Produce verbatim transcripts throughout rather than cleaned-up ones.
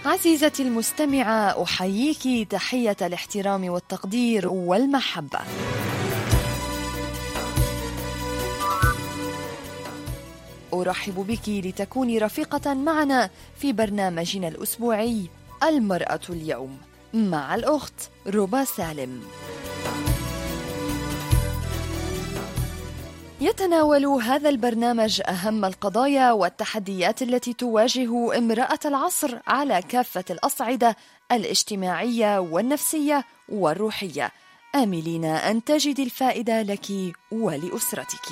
عزيزتي المستمعة، أحييك تحية الاحترام والتقدير والمحبة. أرحب بك لتكوني رفيقة معنا في برنامجنا الأسبوعي المرأة اليوم مع الأخت ربا سالم. يتناول هذا البرنامج أهم القضايا والتحديات التي تواجه امرأة العصر على كافة الأصعدة الاجتماعية والنفسية والروحية، آملين أن تجدي الفائدة لك ولأسرتك.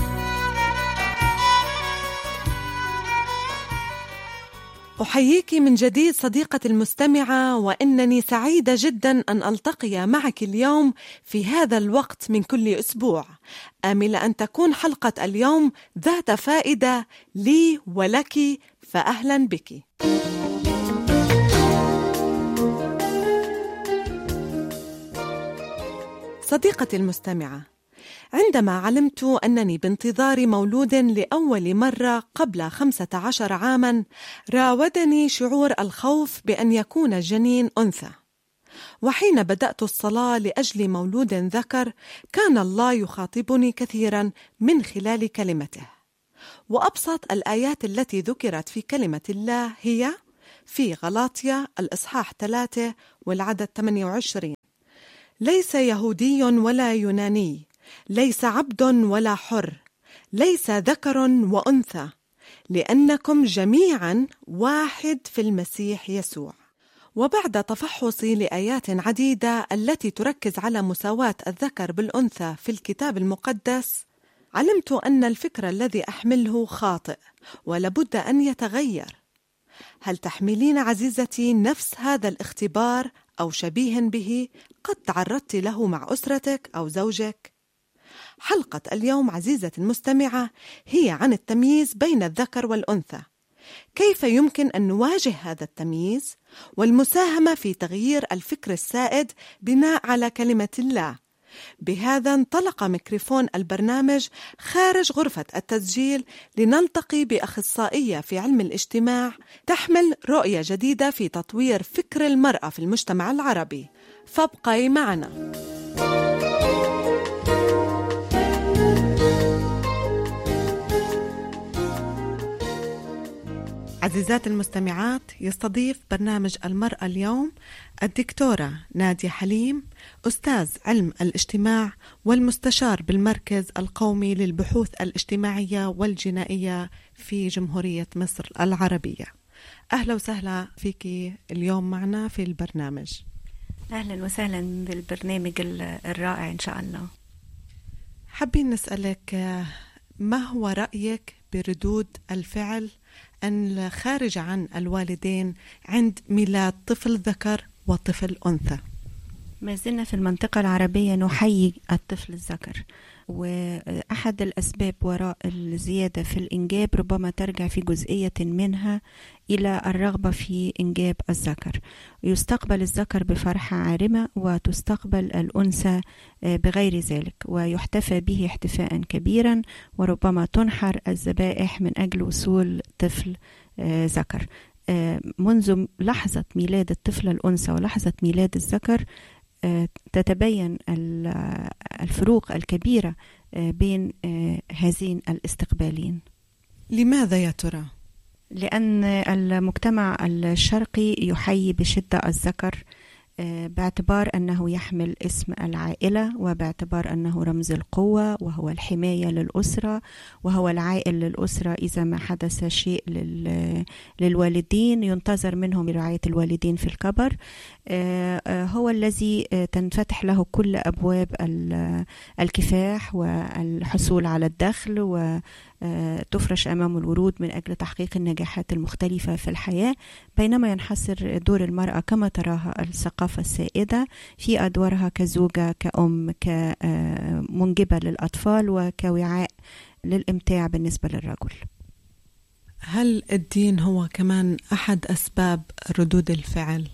أحييك من جديد صديقتي المستمعة، وإنني سعيدة جدا أن ألتقي معك اليوم في هذا الوقت من كل أسبوع. آملة أن تكون حلقة اليوم ذات فائدة لي ولك، فأهلا بك. صديقتي المستمعة، عندما علمت أنني بانتظار مولود لأول مرة قبل خمسة عشر عاما، راودني شعور الخوف بأن يكون الجنين أنثى. وحين بدأت الصلاة لأجل مولود ذكر، كان الله يخاطبني كثيرا من خلال كلمته. وأبسط الآيات التي ذكرت في كلمة الله هي في غلاطيا الإصحاح ثلاثة والعدد ثمانية وعشرين: ليس يهودي ولا يوناني، ليس عبد ولا حر، ليس ذكر وأنثى، لأنكم جميعا واحد في المسيح يسوع. وبعد تفحصي لآيات عديدة التي تركز على مساواة الذكر بالأنثى في الكتاب المقدس، علمت أن الفكر الذي أحمله خاطئ ولابد أن يتغير. هل تحملين عزيزتي نفس هذا الاختبار أو شبيه به قد تعرضت له مع أسرتك أو زوجك؟ حلقة اليوم عزيزتي المستمعة هي عن التمييز بين الذكر والأنثى، كيف يمكن أن نواجه هذا التمييز والمساهمة في تغيير الفكر السائد بناء على كلمة الله. بهذا انطلق ميكروفون البرنامج خارج غرفة التسجيل لنلتقي بأخصائية في علم الاجتماع تحمل رؤية جديدة في تطوير فكر المرأة في المجتمع العربي، فابقي معنا. عزيزات المستمعات، يستضيف برنامج المرأة اليوم الدكتورة نادية حليم، أستاذ علم الاجتماع والمستشار بالمركز القومي للبحوث الاجتماعية والجنائية في جمهورية مصر العربية. أهلا وسهلا فيك اليوم معنا في البرنامج. أهلا وسهلا بالبرنامج الرائع إن شاء الله. حابين نسألك، ما هو رأيك بردود الفعل الخارج عن الوالدين عند ميلاد طفل ذكر وطفل أنثى؟ ما زلنا في المنطقة العربية نحيي الطفل الذكر، وأحد الأسباب وراء الزيادة في الإنجاب ربما ترجع في جزئية منها إلى الرغبة في إنجاب الذكر. يستقبل الذكر بفرحة عارمة وتستقبل الأنثى بغير ذلك، ويحتفى به احتفاء كبيرا، وربما تنحر الذبائح من أجل وصول طفل ذكر. منذ لحظة ميلاد الطفل الأنثى ولحظة ميلاد الذكر تتبين الفروق الكبيرة بين هذين الاستقبالين. لماذا يا ترى؟ لأن المجتمع الشرقي يحيي بشدة الذكر باعتبار أنه يحمل اسم العائلة، وباعتبار أنه رمز القوة، وهو الحماية للأسرة، وهو العائل للأسرة. إذا ما حدث شيء للوالدين ينتظر منهم رعاية الوالدين في الكبر. هو الذي تنفتح له كل أبواب الكفاح والحصول على الدخل، وتفرش أمام الورود من أجل تحقيق النجاحات المختلفة في الحياة، بينما ينحصر دور المرأة كما تراها الثقافة السائدة في أدوارها كزوجة، كأم، كمنجبة للأطفال، وكوعاء للإمتاع بالنسبة للرجل. هل الدين هو كمان أحد أسباب ردود الفعل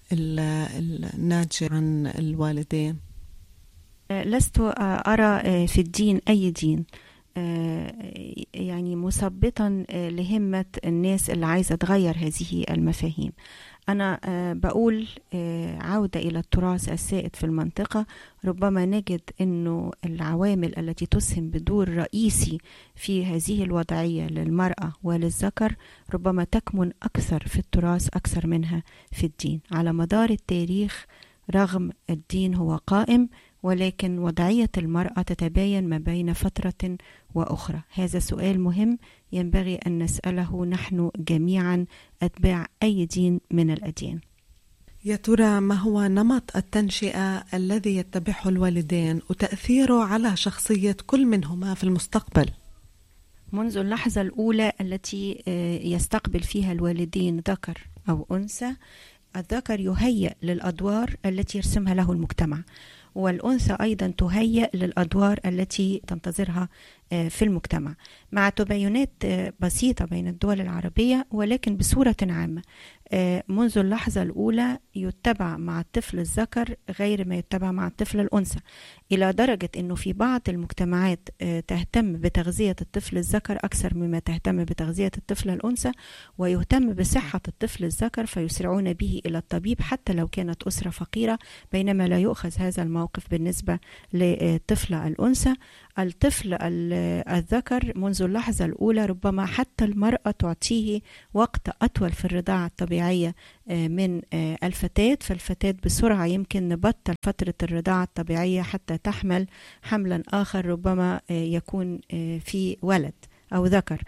الناتجة عن الوالدين؟ لست أرى في الدين أي دين يعني مثبطا لهمة الناس اللي عايزة تغير هذه المفاهيم. أنا بقول عودة إلى التراث السائد في المنطقة، ربما نجد أنه العوامل التي تسهم بدور رئيسي في هذه الوضعية للمرأة وللذكر ربما تكمن أكثر في التراث أكثر منها في الدين. على مدار التاريخ رغم الدين هو قائم، ولكن وضعية المرأة تتباين ما بين فترة وأخرى. هذا سؤال مهم ينبغي أن نسأله نحن جميعا أتباع أي دين من الأديان. يا ترى ما هو نمط التنشئة الذي يتبعه الوالدين وتأثيره على شخصية كل منهما في المستقبل؟ منذ اللحظة الأولى التي يستقبل فيها الوالدين ذكر أو أنثى، الذكر يهيأ للأدوار التي يرسمها له المجتمع، والأنثى أيضا تهيأ للأدوار التي تنتظرها في المجتمع، مع تباينات بسيطة بين الدول العربية، ولكن بصورة عامة منذ اللحظة الأولى يتبع مع الطفل الذكر غير ما يتبع مع الطفل الأنثى، إلى درجة أنه في بعض المجتمعات تهتم بتغذية الطفل الذكر أكثر مما تهتم بتغذية الطفل الأنثى، ويهتم بصحة الطفل الذكر فيسرعون به إلى الطبيب حتى لو كانت أسرة فقيرة، بينما لا يؤخذ هذا الموقف بالنسبة للطفل الأنثى. الطفل الذكر منذ اللحظة الأولى ربما حتى المرأة تعطيه وقت أطول في الرضاعة الطبيعية من الفتاة، فالفتاة بسرعة يمكن نبطل فترة الرضاعة الطبيعية حتى تحمل حملا آخر ربما يكون في ولد أو ذكر.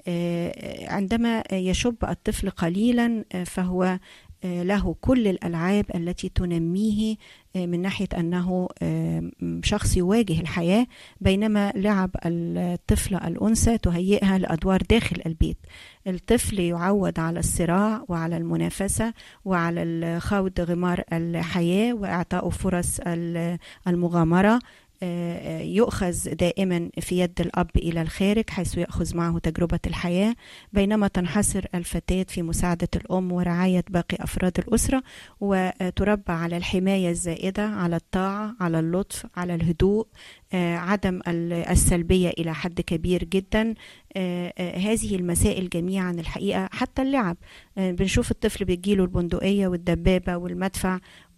عندما يشب الطفل قليلا فهو له كل الألعاب التي تنميه من ناحية أنه شخص يواجه الحياة، بينما لعب الطفل الأنثى تهيئها لأدوار داخل البيت. الطفل يعود على الصراع وعلى المنافسة وعلى الخوض غمار الحياة وإعطاء فرص المغامرة، يؤخذ دائما في يد الأب إلى الخارج حيث يأخذ معه تجربة الحياة، بينما تنحصر الفتاة في مساعدة الأم ورعاية باقي أفراد الأسرة، وتربى على الحماية الزائدة، على الطاعة، على اللطف، على الهدوء، عدم السلبية إلى حد كبير جدا. هذه المسائل جميعا الحقيقة حتى اللعب، بنشوف الطفل بيجيله البندقية والدبابة والمدفع،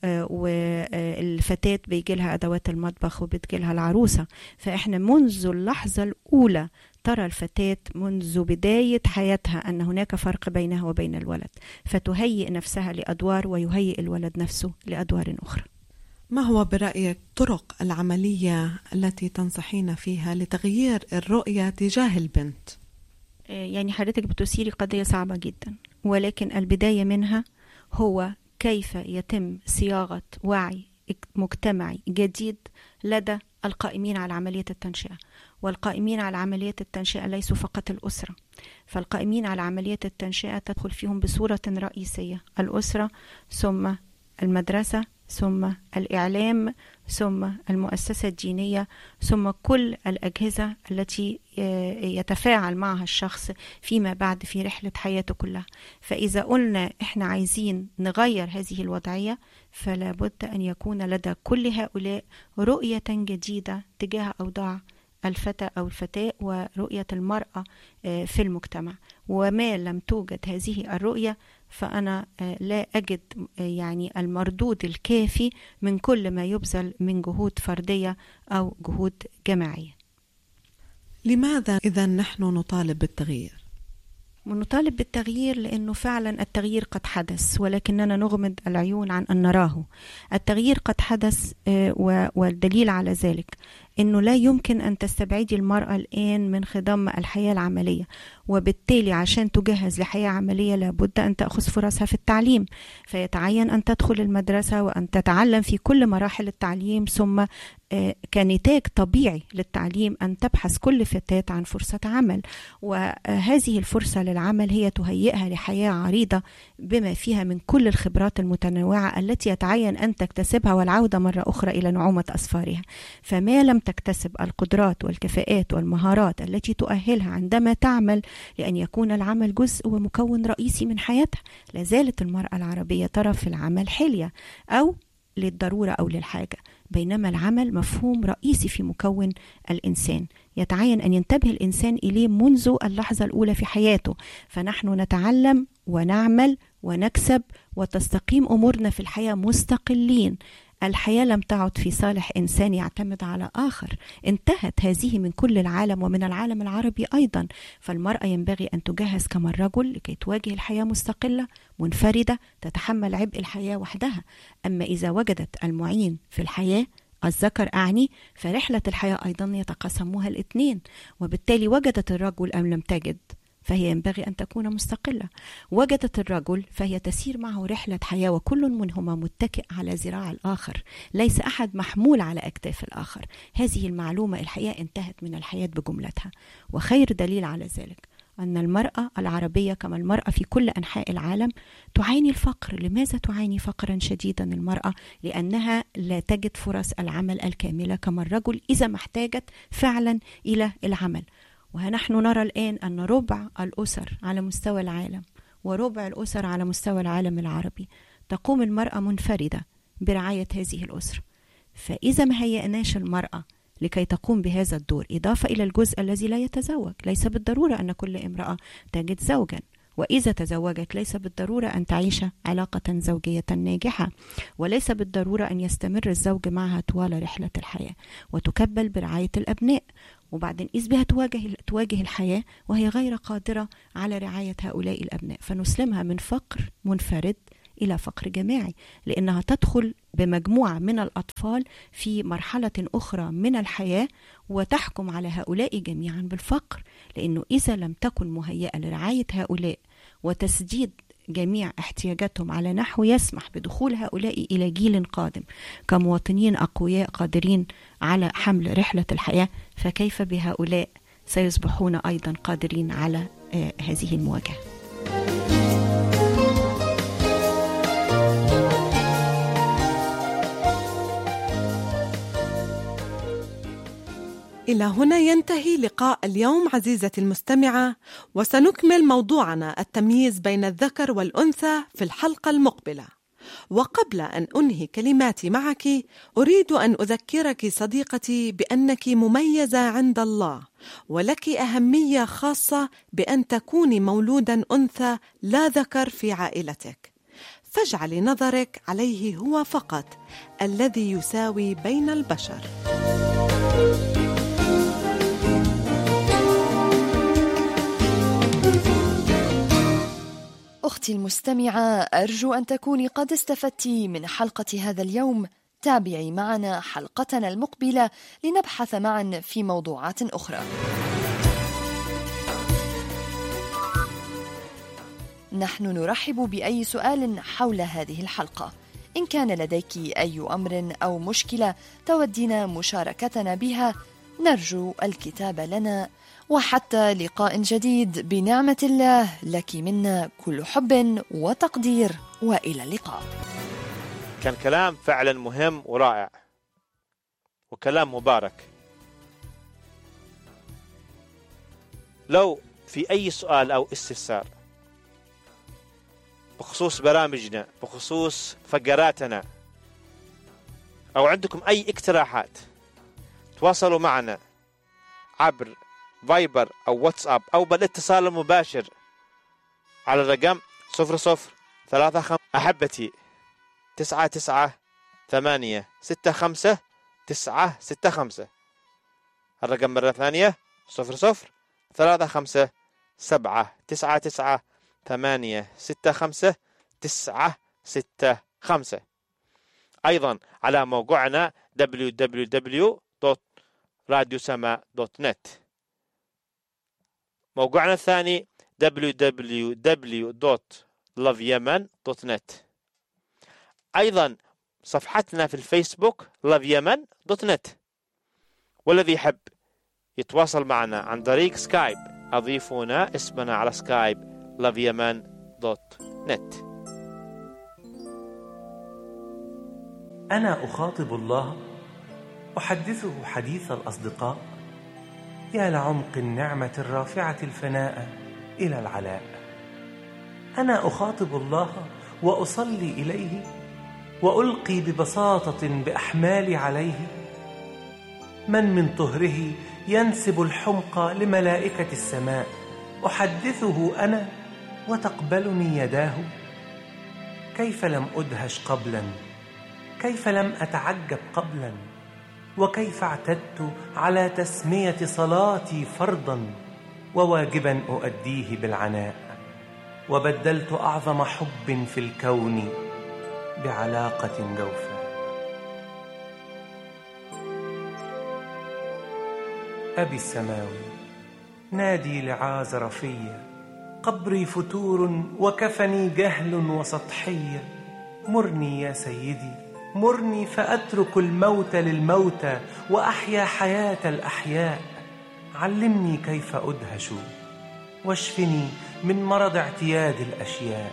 والفتاة بيجيلها أدوات المطبخ وبتجيلها العروسة. فإحنا منذ اللحظة الأولى ترى الفتاة منذ بداية حياتها أن هناك فرق بينها وبين الولد، فتهيئ نفسها لأدوار ويهيئ الولد نفسه لأدوار أخرى. ما هو برأيك طرق العملية التي تنصحين فيها لتغيير الرؤية تجاه البنت؟ يعني حضرتك بتثيري قضية صعبة جدا، ولكن البداية منها هو كيف يتم صياغة وعي مجتمعي جديد لدى القائمين على عملية التنشئة. والقائمين على عملية التنشئة ليسوا فقط الأسرة، فالقائمين على عملية التنشئة تدخل فيهم بصورة رئيسية الأسرة، ثم المدرسة، ثم الإعلام، ثم المؤسسة الدينية، ثم كل الأجهزة التي يتفاعل معها الشخص فيما بعد في رحلة حياته كلها. فإذا قلنا إحنا عايزين نغير هذه الوضعية فلا بد أن يكون لدى كل هؤلاء رؤية جديدة تجاه أوضاع الفتى أو الفتاة ورؤية المرأة في المجتمع. وما لم توجد هذه الرؤية فأنا لا أجد يعني المردود الكافي من كل ما يبذل من جهود فردية أو جهود جماعية. لماذا إذا نحن نطالب بالتغيير؟ ونطالب بالتغيير لأنه فعلا التغيير قد حدث، ولكننا نغمض العيون عن أن نراه. التغيير قد حدث، والدليل على ذلك أنه لا يمكن أن تستبعدي المرأة الآن من خضم الحياة العملية، وبالتالي عشان تجهز لحياة عملية لابد أن تأخذ فرصها في التعليم، فيتعين أن تدخل المدرسة وأن تتعلم في كل مراحل التعليم، ثم كنتاج طبيعي للتعليم أن تبحث كل فتاة عن فرصة عمل، وهذه الفرصة للعمل هي تهيئها لحياة عريضة بما فيها من كل الخبرات المتنوعة التي يتعين أن تكتسبها والعودة مرة أخرى إلى نعومة أسفارها. فما لم تكتسب القدرات والكفاءات والمهارات التي تؤهلها عندما تعمل لأن يكون العمل جزء ومكون رئيسي من حياتها، لازالت المرأة العربية ترى في العمل حلية أو للضرورة أو للحاجة، بينما العمل مفهوم رئيسي في مكون الإنسان، يتعين أن ينتبه الإنسان إليه منذ اللحظة الأولى في حياته. فنحن نتعلم ونعمل ونكسب وتستقيم أمورنا في الحياة مستقلين. الحياة لم تعد في صالح إنسان يعتمد على آخر، انتهت هذه من كل العالم ومن العالم العربي أيضا. فالمرأة ينبغي أن تجهز كما الرجل لكي تواجه الحياة مستقلة منفردة تتحمل عبء الحياة وحدها. أما إذا وجدت المعين في الحياة الذكر أعني، فرحلة الحياة أيضا يتقاسمها الاثنين، وبالتالي وجدت الرجل أم لم تجد فهي ينبغي أن تكون مستقلة. وجدت الرجل فهي تسير معه رحلة حياة، وكل منهما متكئ على ذراع الآخر، ليس أحد محمول على أكتاف الآخر. هذه المعلومة الحقيقة انتهت من الحياة بجملتها. وخير دليل على ذلك أن المرأة العربية كما المرأة في كل أنحاء العالم تعاني الفقر. لماذا تعاني فقرا شديدا المرأة؟ لأنها لا تجد فرص العمل الكاملة كما الرجل إذا ما احتاجت فعلا إلى العمل. ونحن نرى الآن أن ربع الأسر على مستوى العالم وربع الأسر على مستوى العالم العربي تقوم المرأة منفردة برعاية هذه الأسرة. فإذا ما هيئناش المرأة لكي تقوم بهذا الدور، إضافة إلى الجزء الذي لا يتزوج، ليس بالضرورة أن كل امرأة تجد زوجا، وإذا تزوجت ليس بالضرورة أن تعيش علاقة زوجية ناجحة، وليس بالضرورة أن يستمر الزوج معها طوال رحلة الحياة، وتكبل برعاية الأبناء. وبعدين إذ بها تواجه, تواجه الحياة وهي غير قادرة على رعاية هؤلاء الأبناء، فنسلمها من فقر منفرد إلى فقر جماعي، لأنها تدخل بمجموعة من الأطفال في مرحلة أخرى من الحياة وتحكم على هؤلاء جميعا بالفقر. لأنه إذا لم تكن مهيئة لرعاية هؤلاء وتسديد جميع احتياجاتهم على نحو يسمح بدخول هؤلاء إلى جيل قادم كمواطنين أقوياء قادرين على حمل رحلة الحياة، فكيف بهؤلاء سيصبحون أيضا قادرين على آه هذه المواجهة؟ إلى هنا ينتهي لقاء اليوم عزيزتي المستمعة، وسنكمل موضوعنا التمييز بين الذكر والأنثى في الحلقة المقبلة. وقبل أن أنهي كلماتي معك، أريد أن أذكرك صديقتي بأنك مميزة عند الله، ولك أهمية خاصة بأن تكوني مولودا أنثى لا ذكر في عائلتك. فاجعلي نظرك عليه هو فقط الذي يساوي بين البشر. أختي المستمعة، أرجو أن تكوني قد استفدت من حلقة هذا اليوم. تابعي معنا حلقتنا المقبلة لنبحث معا في موضوعات أخرى. نحن نرحب بأي سؤال حول هذه الحلقة. إن كان لديك أي أمر أو مشكلة تودين مشاركتنا بها، نرجو الكتاب لنا. وحتى لقاء جديد بنعمة الله، لك منا كل حب وتقدير، وإلى اللقاء. كان كلام فعلا مهم ورائع وكلام مبارك. لو في أي سؤال أو استفسار بخصوص برامجنا، بخصوص فقراتنا، أو عندكم أي اقتراحات، تواصلوا معنا عبر فايبر أو واتساب أو بالاتصال المباشر على الرقم صفر صفر ثلاثة خمسة أحبتي تسعة تسعة ثمانية ستة خمسة تسعة ستة خمسة. الرقم مرة ثانية صفر صفر ثلاثة خمسة سبعة تسعة تسعة ثمانية ستة خمسة تسعة ستة خمسة. أيضا على موقعنا دبليو دبليو دبليو دوت راديو سما دوت نت. موقعنا الثاني دبليو دبليو دبليو دوت لاف يمن دوت نت. أيضا صفحتنا في الفيسبوك لاف يمن دوت نت. والذي يحب يتواصل معنا عن طريق سكايب، أضيفونا اسمنا على سكايب لاف يمن دوت نت. أنا أخاطب الله، أحدثه حديث الأصدقاء، يا لعمق النعمة الرافعة الفناء إلى العلاء. أنا أخاطب الله وأصلي إليه، وألقي ببساطة بأحمالي عليه؟ من من طهره ينسب الحمق لملائكة السماء أحدثه أنا وتقبلني يداه؟ كيف لم أدهش قبلا؟ كيف لم أتعجب قبلا؟ وكيف اعتدت على تسمية صلاتي فرضا وواجبا أؤديه بالعناء، وبدلت أعظم حب في الكون بعلاقة جوفاء. أبي السماوي، نادي لعازر فيا، قبري فتور وكفني جهل وسطحية. مرني يا سيدي، مرني فأترك الموت للموتى وأحيا حياة الأحياء. علمني كيف أدهش واشفني من مرض اعتياد الأشياء.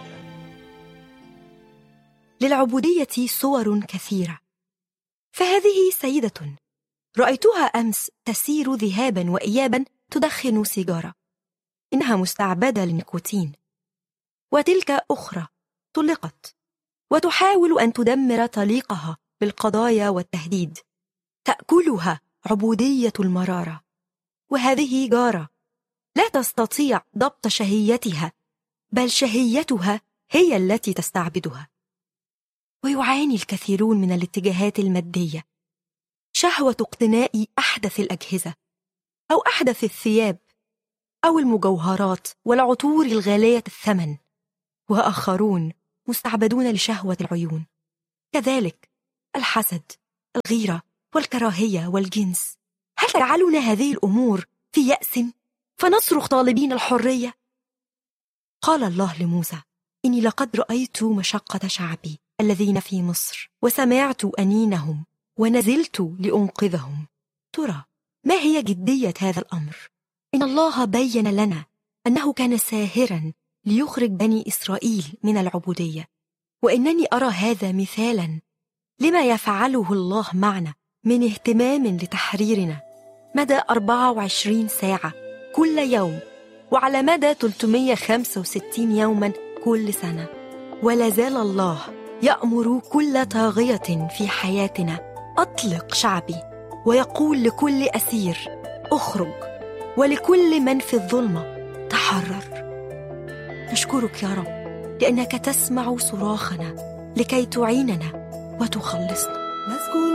للعبودية صور كثيرة، فهذه سيدة رأيتها أمس تسير ذهابا وإيابا تدخن سيجارة، إنها مستعبدة للنيكوتين. وتلك أخرى طلقت وتحاول أن تدمر طليقها بالقضايا والتهديد، تأكلها عبودية المرارة. وهذه جارة لا تستطيع ضبط شهيتها، بل شهيتها هي التي تستعبدها. ويعاني الكثيرون من الاتجاهات المادية، شهوة اقتناء أحدث الأجهزة أو أحدث الثياب أو المجوهرات والعطور الغالية الثمن، وآخرون مستعبدون لشهوة العيون، كذلك الحسد، الغيرة والكراهية والجنس. هل تجعلنا هذه الأمور في يأس فنصرخ طالبين الحرية؟ قال الله لموسى: إني لقد رأيت مشقة شعبي الذين في مصر وسمعت أنينهم ونزلت لأنقذهم. ترى ما هي جدية هذا الأمر؟ إن الله بين لنا أنه كان ساهرا ليخرج بني إسرائيل من العبودية، وإنني أرى هذا مثالا لما يفعله الله معنا من اهتمام لتحريرنا مدى أربعة وعشرين ساعة كل يوم، وعلى مدى ثلاثمائة وخمسة وستين يوما كل سنة. ولا زال الله يأمر كل طاغية في حياتنا: أطلق شعبي، ويقول لكل أسير: أخرج، ولكل من في الظلمة: تحرر. نشكرك يا رب لأنك تسمع صراخنا لكي تعيننا وتخلصنا.